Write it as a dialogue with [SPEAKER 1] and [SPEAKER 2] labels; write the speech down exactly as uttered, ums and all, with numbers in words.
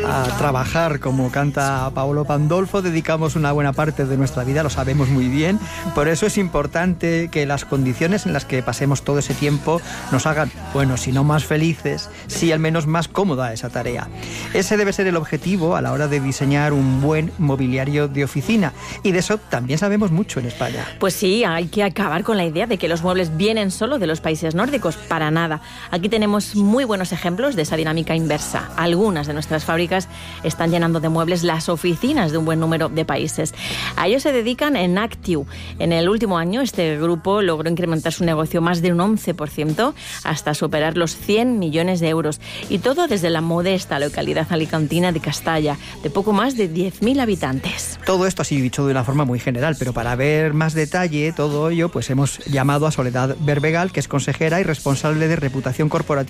[SPEAKER 1] a trabajar, como canta Paolo Pandolfo, dedicamos una buena parte de nuestra vida, lo sabemos muy bien. Por eso es importante que las condiciones en las que pasemos todo ese tiempo nos hagan, bueno, si no más felices, sí al menos más cómoda esa tarea. Ese debe ser el objetivo a la hora de diseñar un buen mobiliario de oficina. Y de eso también sabemos mucho en España.
[SPEAKER 2] Pues sí, hay que acabar con la idea de que los muebles vienen solo de los países nórdicos. Para nada. Aquí tenemos muy buenos ejemplos de esa dinámica inversa. Algunas de nuestras fábricas están llenando de muebles las oficinas de un buen número de países. A ello se dedican en Actiu. En el último año, este grupo logró incrementar su negocio más de un once por ciento hasta superar los cien millones de euros. Y todo desde la modesta localidad alicantina de Castalla, de poco más de diez mil habitantes.
[SPEAKER 1] Todo esto así dicho de una forma muy general, pero para ver más detalle todo ello, pues hemos llamado a Soledad Berbegal, que es consejera y responsable de reputación corporativa